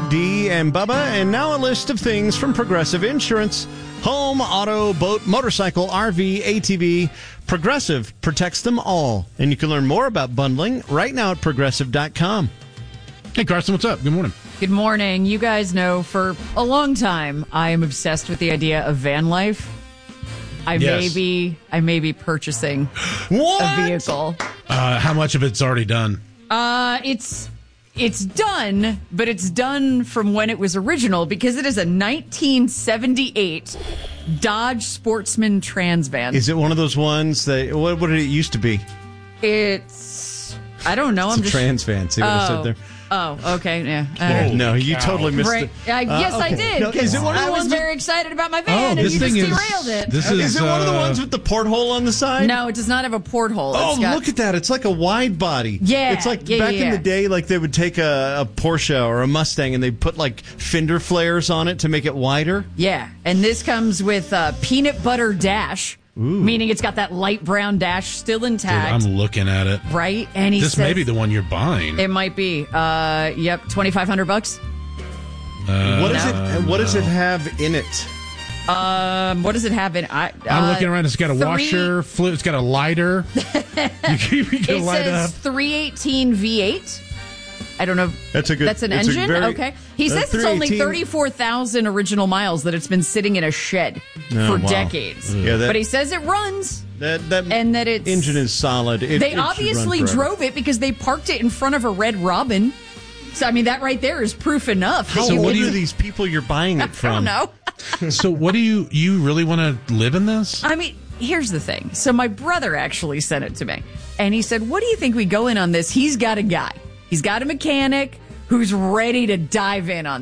D, and Bubba. And now a list of things from Progressive Insurance. Home, auto, boat, motorcycle, RV, ATV. Progressive protects them all. And you can learn more about bundling right now at Progressive.com. Hey, Carson, what's up? Good morning. Good morning. You guys know for a long time I am obsessed with the idea of van life. I may be purchasing a vehicle. How much of it's already done? It's done, but it's done from when it was original because it is a 1978 Dodge Sportsman Trans van. Is it one of those ones that, what did it used to be? I don't know. It's a trans van. See what I said there? Oh, okay, yeah. No, you totally missed it. Yes, okay. I did. No, is it one of the I was ones very excited about my van, and you just derailed it. Is it one of the ones with the porthole on the side? No, it does not have a porthole. Look at that. It's like a wide body. Yeah. It's like back in the day, like they would take a Porsche or a Mustang and they'd put like fender flares on it to make it wider. Yeah, and this comes with peanut butter dash. Ooh. Meaning it's got that light brown dash still intact. Dude, I'm looking at it. Right? And this may be the one you're buying. It might be. Yep, $2,500. What does it have in it? What does it have in it? I'm looking around. It's got a washer, it's got a lighter. you can light up. 318 V8. I don't know. That's an engine? Okay. He says it's only 34,000 original miles that it's been sitting in a shed for decades. Yeah, but he says it runs. And that its engine is solid. They obviously drove it because they parked it in front of a Red Robin. So, I mean, that right there is proof enough. How old are these people you're buying it from? I don't know. So what do you really want to live in this? I mean, here's the thing. So my brother actually sent it to me. And he said, what do you think we go in on this? He's got a guy. He's got a mechanic who's ready to dive in on